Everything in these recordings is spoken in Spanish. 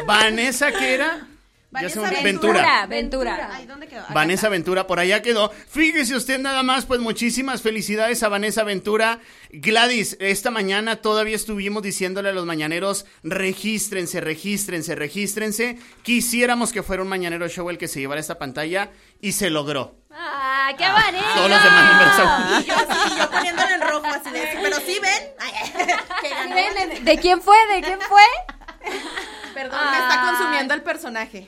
Vanessa, ¿qué era? Ventura. Ay, ¿dónde quedó? Vanessa Ventura, por allá quedó. Fíjese usted nada más, pues muchísimas felicidades a Vanessa Ventura. Gladys, esta mañana todavía estuvimos diciéndole a los mañaneros, regístrense. Quisiéramos que fuera un mañanero show el que se llevara esta pantalla y se logró. ¡Ah, qué bonito! Todos los demás números. Y yo poniéndole en rojo así de, pero sí ven. Que ganó. ¿De quién fue? Perdón, me está consumiendo el personaje.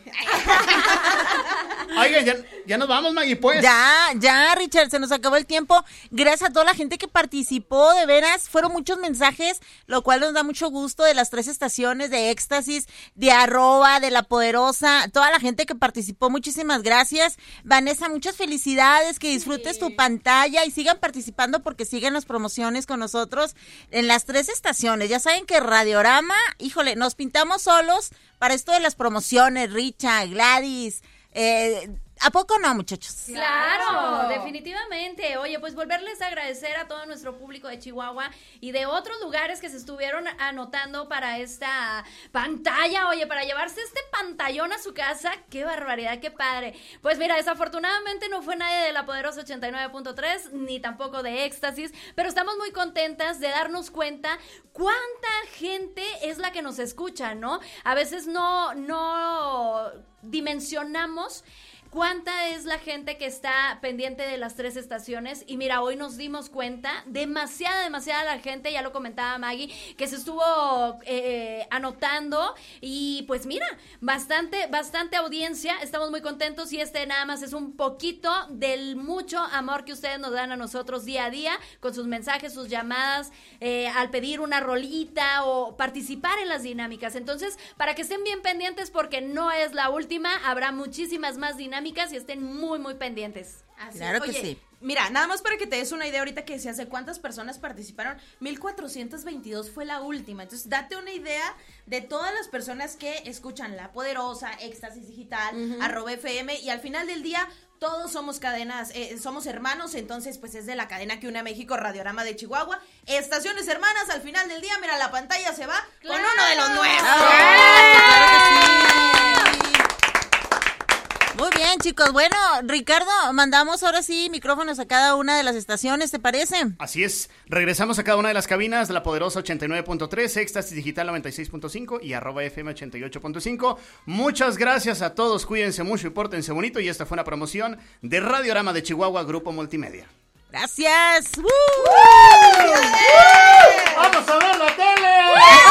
Oiga, ya nos vamos, Maggie, pues. Ya, Richard, se nos acabó el tiempo. Gracias a toda la gente que participó, de veras, fueron muchos mensajes, lo cual nos da mucho gusto, de las 3 estaciones, de Éxtasis, de @, de La Poderosa, toda la gente que participó, muchísimas gracias. Vanessa, muchas felicidades, que disfrutes tu pantalla y sigan participando porque siguen las promociones con nosotros en las 3 estaciones. Ya saben que Radiorama, híjole, nos pintamos solos para esto de las promociones, Richa, Gladys, ¿a poco no, muchachos? Claro, definitivamente. Oye, pues volverles a agradecer a todo nuestro público de Chihuahua y de otros lugares que se estuvieron anotando para esta pantalla. Oye, para llevarse este pantallón a su casa, qué barbaridad, qué padre. Pues mira, desafortunadamente no fue nadie de La Poderosa 89.3, ni tampoco de Éxtasis, pero estamos muy contentas de darnos cuenta cuánta gente es la que nos escucha, ¿no? A veces no dimensionamos cuánta es la gente que está pendiente de las 3 estaciones. Y mira, hoy nos dimos cuenta, demasiada la gente, ya lo comentaba Maggie, que se estuvo anotando. Y pues mira, bastante audiencia. Estamos muy contentos y nada más es un poquito del mucho amor que ustedes nos dan a nosotros día a día, con sus mensajes, sus llamadas, al pedir una rolita o participar en las dinámicas. Entonces, para que estén bien pendientes, porque no es la última, habrá muchísimas más dinámicas y estén muy pendientes. Así. Claro que Oye, sí. Mira, nada más para que te des una idea ahorita que decías de cuántas personas participaron, 1422 fue la última. Entonces, date una idea de todas las personas que escuchan La Poderosa, Éxtasis Digital, @FM, y al final del día todos somos cadenas, somos hermanos, entonces pues es de la cadena que une a México, Radiorama de Chihuahua. Estaciones hermanas, al final del día, mira, la pantalla se va con uno de los nuestros. Claro que sí. Muy bien, chicos. Bueno, Ricardo, mandamos ahora sí micrófonos a cada una de las estaciones, ¿te parece? Así es, regresamos a cada una de las cabinas de La Poderosa 89.3, Éxtasis Digital 96.5 y @FM 88.5. Muchas gracias a todos, cuídense mucho y pórtense bonito. Y esta fue una promoción de Radiorama de Chihuahua, Grupo Multimedia. Gracias. ¡Vamos a ver la tele!